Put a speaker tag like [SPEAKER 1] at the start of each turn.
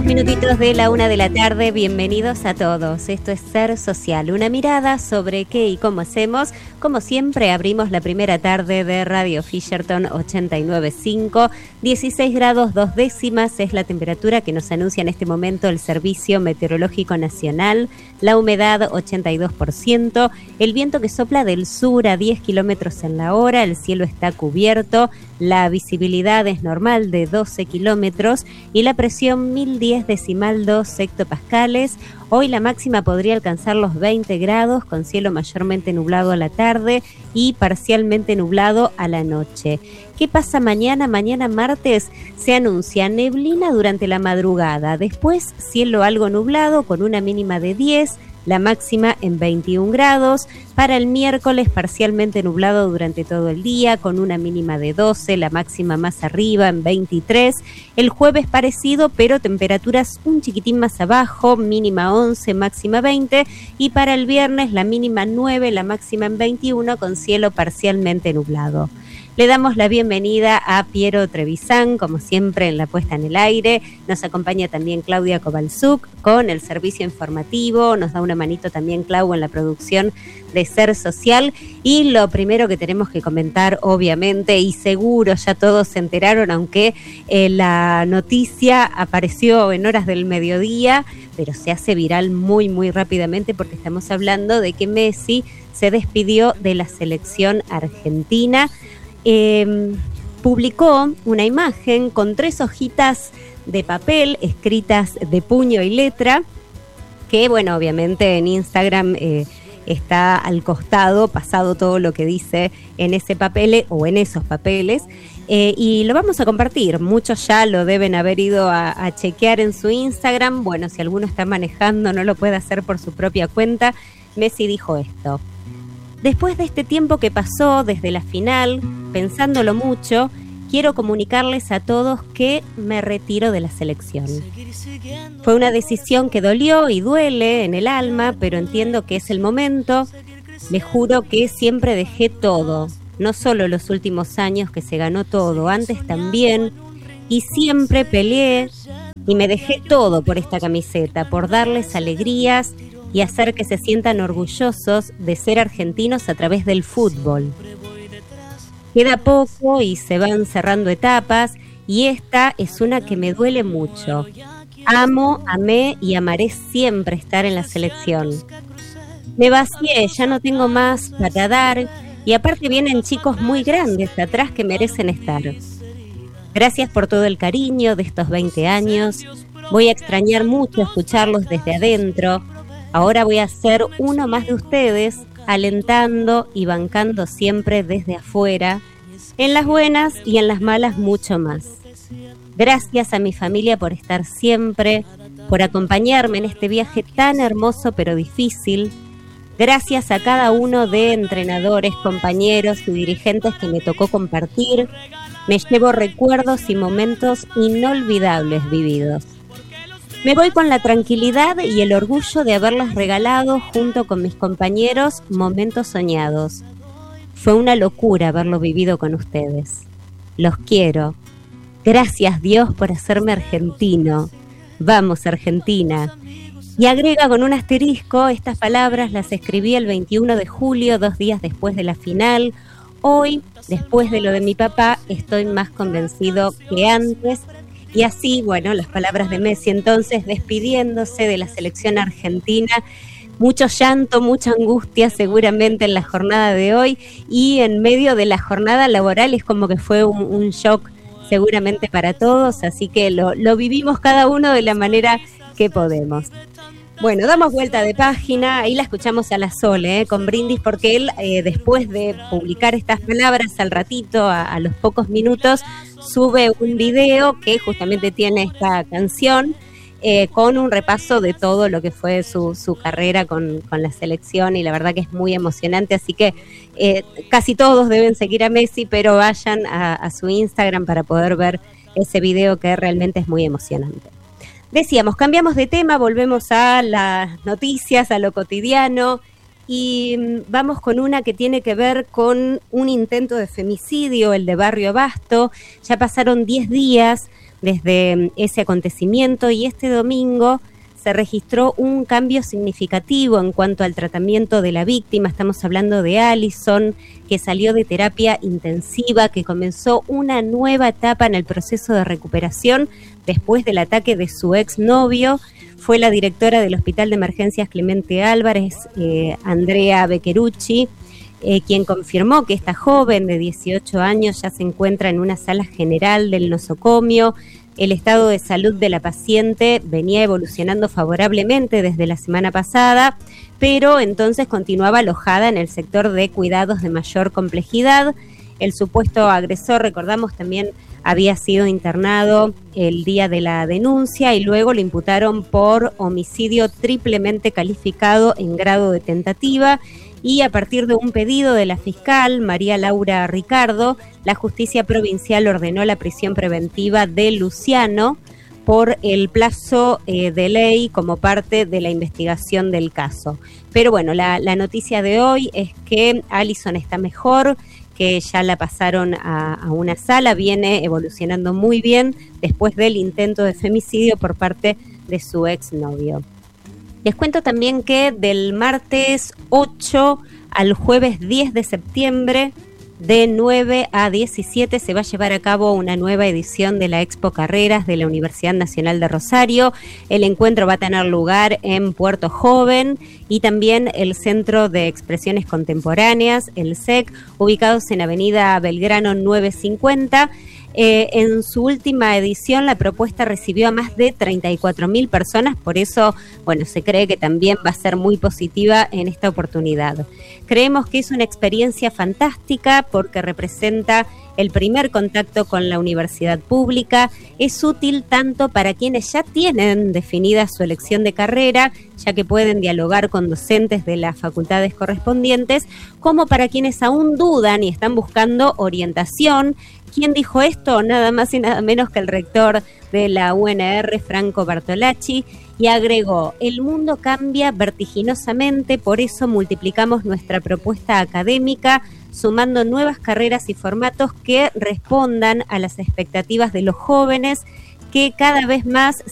[SPEAKER 1] Minutitos de la 1 de la tarde, bienvenidos a todos. Esto es Ser Social, una mirada sobre qué y cómo hacemos. Como siempre, abrimos la primera tarde de Radio Fisherton 89.5, 16 grados 2 décimas es la temperatura que nos anuncia en este momento el Servicio Meteorológico Nacional, la humedad 82%, el viento que sopla del sur a 10 kilómetros en la hora, el cielo está cubierto, la visibilidad es normal de 12 kilómetros y la presión 1010,2 hectopascales. Hoy la máxima podría alcanzar los 20 grados con cielo mayormente nublado a la tarde y parcialmente nublado a la noche. ¿Qué pasa mañana? Mañana martes se anuncia neblina durante la madrugada, después cielo algo nublado con una mínima de 10, la máxima en 21 grados. Para el miércoles parcialmente nublado durante todo el día con una mínima de 12, la máxima más arriba en 23. El jueves parecido pero temperaturas un chiquitín más abajo, mínima 11, máxima 20. Y para el viernes la mínima 9, la máxima en 21 con cielo parcialmente nublado. Le damos la bienvenida a Piero Trevisan, como siempre en la puesta en el aire. Nos acompaña también Claudia Kovalchuk con el servicio informativo. Nos da una manito también Clau en la producción de Ser Social. Y lo primero que tenemos que comentar, obviamente, y seguro ya todos se enteraron, aunque la noticia apareció en horas del mediodía, pero se hace viral muy, muy rápidamente porque estamos hablando de que Messi se despidió de la selección argentina. Publicó una imagen con 3 hojitas de papel escritas de puño y letra, que bueno, obviamente en Instagram está al costado, pasado todo lo que dice en ese papel o en esos papeles, y lo vamos a compartir. Muchos ya lo deben haber ido a chequear en su Instagram. Bueno, si alguno está manejando, no lo puede hacer por su propia cuenta. Messi dijo esto: después de este tiempo que pasó desde la final, pensándolo mucho, quiero comunicarles a todos que me retiro de la selección. Fue una decisión que dolió y duele en el alma, pero entiendo que es el momento. Les juro que siempre dejé todo, no solo los últimos años que se ganó todo, antes también, y siempre peleé y me dejé todo por esta camiseta, por darles alegrías y hacer que se sientan orgullosos de ser argentinos a través del fútbol. Queda poco y se van cerrando etapas, y esta es una que me duele mucho. Amo, amé y amaré siempre estar en la selección. Me vacié, ya no tengo más para dar, y aparte vienen chicos muy grandes atrás que merecen estar. Gracias por todo el cariño de estos 20 años. Voy a extrañar mucho escucharlos desde adentro. Ahora voy a ser uno más de ustedes, alentando y bancando siempre desde afuera, en las buenas y en las malas mucho más. Gracias a mi familia por estar siempre, por acompañarme en este viaje tan hermoso pero difícil. Gracias a cada uno de entrenadores, compañeros y dirigentes que me tocó compartir. Me llevo recuerdos y momentos inolvidables vividos. Me voy con la tranquilidad y el orgullo de haberles regalado, junto con mis compañeros, momentos soñados. Fue una locura haberlo vivido con ustedes. Los quiero. Gracias, Dios, por hacerme argentino. Vamos, Argentina. Y agrega con un asterisco: estas palabras las escribí el 21 de julio, 2 días después de la final. Hoy, después de lo de mi papá, estoy más convencido que antes. Y así, bueno, las palabras de Messi entonces despidiéndose de la selección argentina. Mucho llanto, mucha angustia seguramente en la jornada de hoy, y en medio de la jornada laboral es como que fue un shock seguramente para todos, así que lo vivimos cada uno de la manera que podemos. Bueno, damos vuelta de página, ahí la escuchamos a la Sole, con Brindis, porque él, después de publicar estas palabras al ratito, a los pocos minutos, sube un video que justamente tiene esta canción, con un repaso de todo lo que fue su carrera con la selección, y la verdad que es muy emocionante, así que casi todos deben seguir a Messi, pero vayan a su Instagram para poder ver ese video que realmente es muy emocionante. Decíamos, cambiamos de tema, volvemos a las noticias, a lo cotidiano, y vamos con una que tiene que ver con un intento de femicidio, el de Barrio Abasto. Ya pasaron 10 días desde ese acontecimiento, y este domingo se registró un cambio significativo en cuanto al tratamiento de la víctima. Estamos hablando de Alison, que salió de terapia intensiva, que comenzó una nueva etapa en el proceso de recuperación después del ataque de su exnovio. Fue la directora del Hospital de Emergencias Clemente Álvarez, Andrea Beccherucci, quien confirmó que esta joven de 18 años ya se encuentra en una sala general del nosocomio. El estado de salud de la paciente venía evolucionando favorablemente desde la semana pasada, pero entonces continuaba alojada en el sector de cuidados de mayor complejidad. El supuesto agresor, recordamos, también había sido internado el día de la denuncia y luego lo imputaron por homicidio triplemente calificado en grado de tentativa. Y a partir de un pedido de la fiscal María Laura Ricardo, la justicia provincial ordenó la prisión preventiva de Luciano por el plazo de ley como parte de la investigación del caso. Pero bueno, la noticia de hoy es que Alison está mejor, que ya la pasaron a una sala, viene evolucionando muy bien después del intento de femicidio por parte de su exnovio. Les cuento también que del martes 8 al jueves 10 de septiembre, de 9 a 17, se va a llevar a cabo una nueva edición de la Expo Carreras de la Universidad Nacional de Rosario. El encuentro va a tener lugar en Puerto Joven y también el Centro de Expresiones Contemporáneas, el CEC, ubicados en Avenida Belgrano 950. En su última edición la propuesta recibió a más de 34.000 personas, por eso, bueno, se cree que también va a ser muy positiva en esta oportunidad. Creemos que es una experiencia fantástica porque representa el primer contacto con la universidad pública. Es útil tanto para quienes ya tienen definida su elección de carrera, ya que pueden dialogar con docentes de las facultades correspondientes, como para quienes aún dudan y están buscando orientación. ¿Quién dijo esto? Nada más y nada menos que el rector de la UNR, Franco Bartolacci, y agregó: el mundo cambia vertiginosamente, por eso multiplicamos nuestra propuesta académica, sumando nuevas carreras y formatos que respondan a las expectativas de los jóvenes, que cada vez más